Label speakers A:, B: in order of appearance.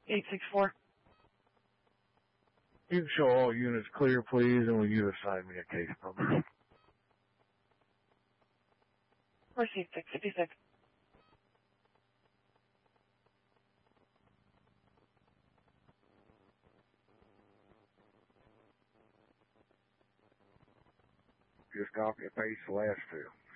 A: 864.
B: You can show all units clear, please, and will you assign me a case number?
A: Received 656.
B: Just copy and paste the last two.